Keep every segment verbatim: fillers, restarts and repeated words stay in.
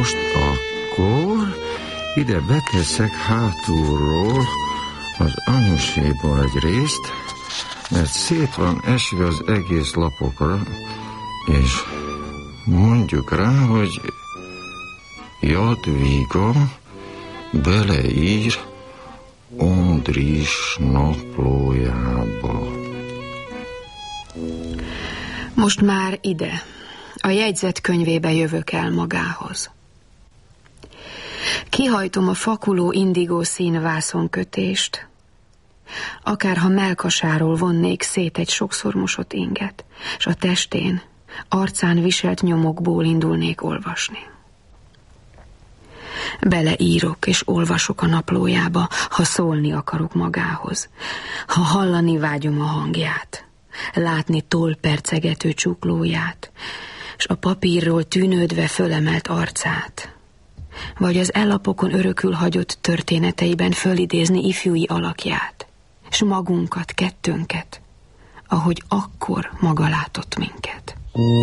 most akkor ide beteszek hátulról az anyuséból egy részt, mert szét van esve az egész lapokra, és mondjuk rá, hogy Jadviga beleír Andris naplójába. Most már ide, a jegyzetkönyvébe jövök el magához. Kihajtom a fakuló indigó szín vászonkötést, akárha mellkasáról vonnék szét egy sokszor mosott inget, s a testén, arcán viselt nyomokból indulnék olvasni. Beleírok és olvasok a naplójába, ha szólni akarok magához, ha hallani vágyom a hangját, látni tollpercegető csuklóját, s a papírról tűnődve fölemelt arcát, vagy az ellapokon örökül hagyott történeteiben fölidézni ifjúi alakját, s magunkat, kettőnket, ahogy akkor maga látott minket.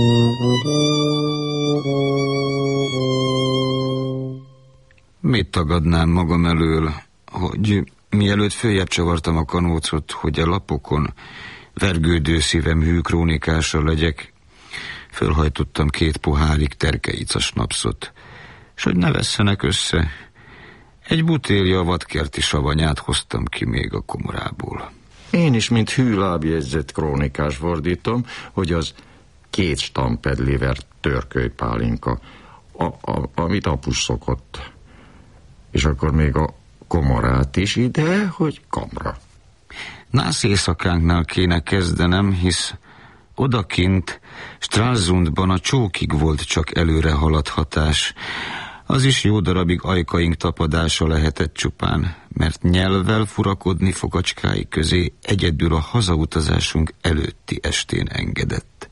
Mit tagadnám magam elől, hogy mielőtt följebb csavartam a kanócot, hogy a lapokon vergődő szívem hű krónikása legyek, fölhajtottam két pohárig terkeicas napszot, s hogy ne vesszenek össze, egy butélja vadkerti savanyát hoztam ki még a komorából. Én is, mint hű lábjegyzett krónikás fordítom, hogy az két stampedliver törkölypálinka, a, a, amit apus szokott. És akkor még a komorát is ide, hogy kamra. Nász éjszakánknál kéne kezdenem, hisz odakint Stralsundban a csókig volt csak előre haladhatás. Az is jó darabig ajkaink tapadása lehetett csupán, mert nyelvvel furakodni fogacskái közé egyedül a hazautazásunk előtti estén engedett.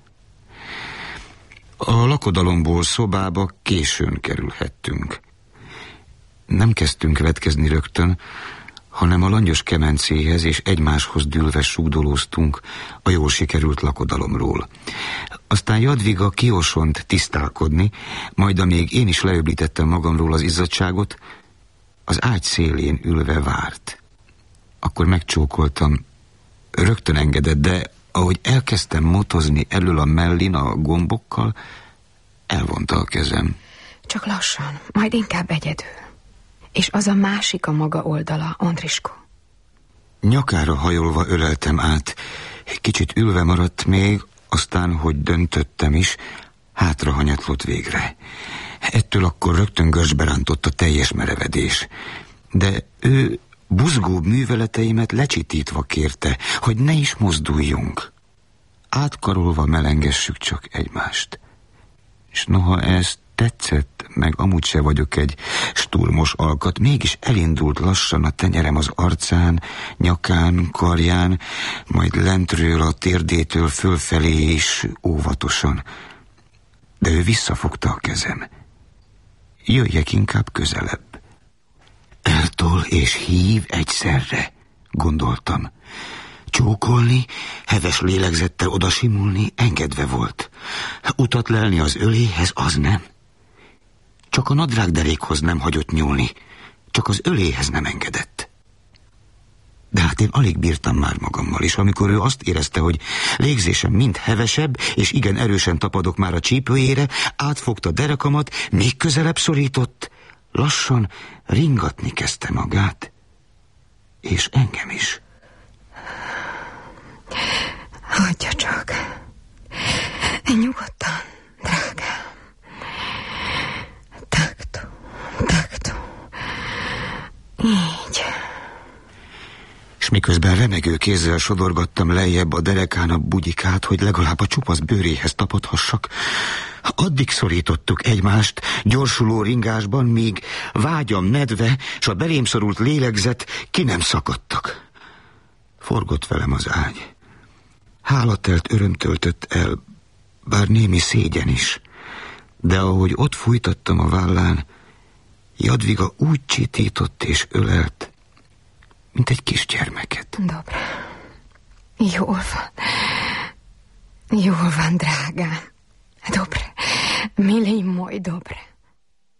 A lakodalomból szobába későn kerülhettünk. Nem kezdtünk vetkezni rögtön, hanem a langyos kemencéhez és egymáshoz dűlve súgdolóztunk a jól sikerült lakodalomról. Aztán Jadviga kiosont tisztálkodni, majd amíg én is leöblítettem magamról az izzadságot, az ágy szélén ülve várt. Akkor megcsókoltam, rögtön engedett, de ahogy elkezdtem motozni elől a mellin a gombokkal, elvonta a kezem. Csak lassan, majd inkább egyedül. És az a másik a maga oldala, Andrisko. Nyakára hajolva öleltem át. Kicsit ülve maradt még, aztán, hogy döntöttem is, hátra hanyatlott végre. Ettől akkor rögtön görcsbe rántott a teljes merevedés. De ő buzgóbb műveleteimet lecsitítva kérte, hogy ne is mozduljunk. Átkarolva melengessük csak egymást. És noha ezt tetszett, meg amúgy se vagyok egy sturmos alkat, mégis elindult lassan a tenyerem az arcán, nyakán, karján, majd lentről a térdétől fölfelé is óvatosan. De ő visszafogta a kezem. Jöjjek inkább közelebb. Eltol és hív egyszerre, gondoltam. Csókolni, heves lélegzettel odasimulni engedve volt. Utat lelni az öléhez, az nem. Csak a nadrágderékhoz nem hagyott nyúlni, csak az öléhez nem engedett. De hát én alig bírtam már magammal, és amikor ő azt érezte, hogy légzésem mind hevesebb, és igen erősen tapadok már a csípőjére, átfogta derekamat, még közelebb szorított, lassan ringatni kezdte magát, és engem is. Hagyja csak. Nyugodtan, drágám. Taktó, taktó. Így. És miközben remegő kézzel sodorgattam lejjebb a derekán a bugyikát, hogy legalább a csupasz bőréhez tapadhassak, addig szorítottuk egymást gyorsuló ringásban, míg vágyam nedve, s a belém szorult lélegzet ki nem szakadtak. Forgott velem az ágy. Hálatelt öröm töltött el, bár némi szégyen is, de ahogy ott fújtattam a vállán, Jadviga úgy csitított és ölelt, mint egy kisgyermeket. Dobre. Jól van. Jól van, drágám. Dobre. Milý môj, dobre.